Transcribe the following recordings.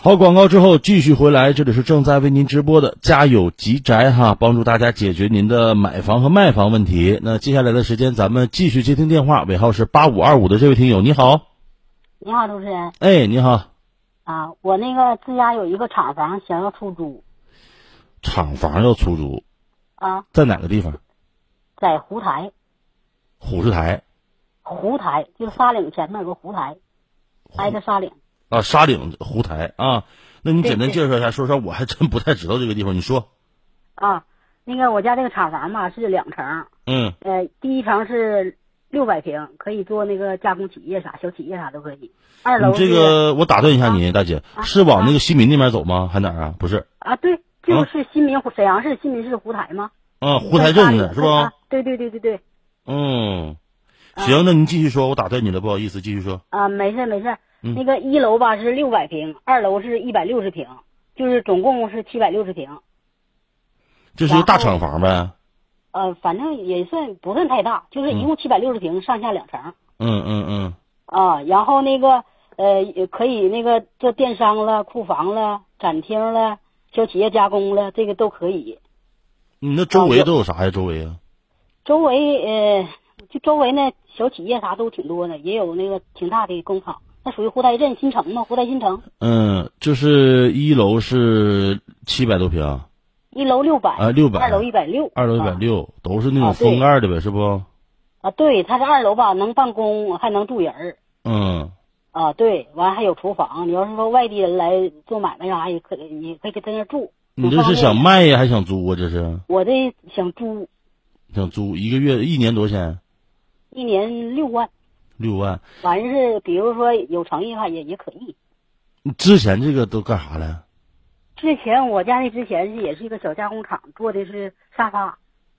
好，广告之后继续回来，这里是正在为您直播的家有吉宅哈，帮助大家解决您的买房和卖房问题。那接下来的时间咱们继续接听电话，尾号是8525的这位听友，你好。 你好，主持人。 哎，你好。 啊，我那个自家有一个厂房想要出租。 厂房要出租？ 啊， 在哪个地方？ 在湖台。 虎市台。 湖台就是沙岭前面有个湖台，挨着沙岭。 啊，沙岭湖台啊，那你简单介绍一下，说我还真不太知道这个地方，你说。 啊，那个我家这个厂房嘛是2层，第一层是600平，可以做那个加工企业啥、小企业啥都可以。2楼你这个我打断一下你，大姐，是往那个新民那边走吗？还哪儿啊？不是。 啊，对，就是新民沈阳市新民市湖台吗？ 啊，湖台镇的是吧？ 对。 嗯，行，那您继续说，我打断你了，不好意思，继续说。 啊，没事。那个1楼吧是600平，2楼是160平，就是总共是760平。 这是个大厂房呗？ 反正也不算太大，就是一共760平，上下2层。啊，然后那个也可以那个做电商了、库房了、展厅了、小企业加工了，这个都可以。 你那周围都有啥呀？周围啊？ 周围就周围那小企业啥都挺多的，也有那个挺大的工厂。那属于湖台镇新城嘛，湖台新城。 就是1楼是700多平 ，1楼600 啊，600 ，2楼160，2 楼160，都是那种封盖的呗，是不？ 啊，对，它是2楼吧，能办公还能住人。啊，对，完还有厨房。你要是说外地人来做买卖啥，也可以在那住。 你这是想卖呀，还想租啊？这是？ 我这想租。 想租1年多少钱 ？1年6万。 6万。 完是，比如说有诚意的话，也可以。 你之前这个都干啥了？ 我家之前也是一个小加工厂，做的是沙发。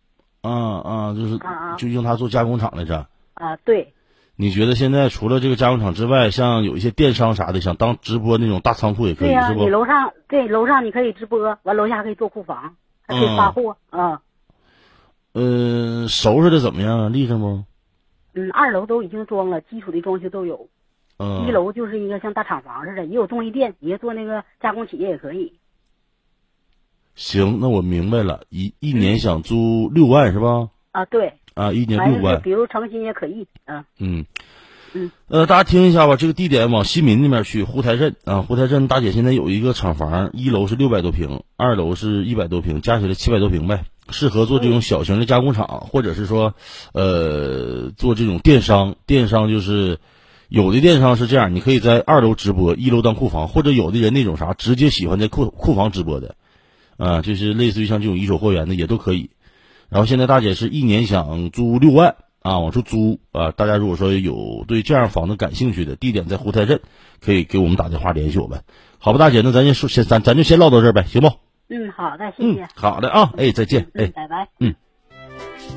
就用它做加工厂来着。 啊，对。 你觉得现在除了这个加工厂之外，像有一些电商啥的，想当直播那种大仓库也可以，是不？ 你楼上你可以直播，完楼下可以做库房，还可以发货啊。 收拾的怎么样啊？利索不 ？2楼都已经装了，基础的装修都有。1楼就是一个像大厂房似的，也有重力店，也做那个加工企业也可以。 行，那我明白了，一年想租6万是吧？ 啊，对。 啊，1年6万。 比如成新也可以。 大家听一下吧，这个地点往新民那边去，湖台镇啊，湖台镇大姐现在有一个厂房，1楼是600多平，2楼是100多平，加起来700多平呗，适合做这种小型的加工厂，或者是说，做这种电商。电商就是有的电商是这样，你可以在2楼直播，1楼当库房，或者有的人那种啥，直接喜欢在库房直播的，就是类似于像这种一手货源的也都可以。然后现在大姐是1年想租6万啊，往出租啊。大家如果说有对这样房子感兴趣的，地点在湖台镇，可以给我们打电话联系我们，好吧，大姐，那咱就先唠到这儿呗，行不？ 好的，谢谢。 好的啊，再见， 拜拜。